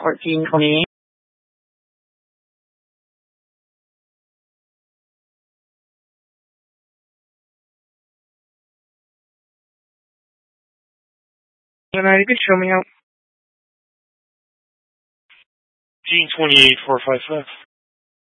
1428. You can show me out. Gene 28455.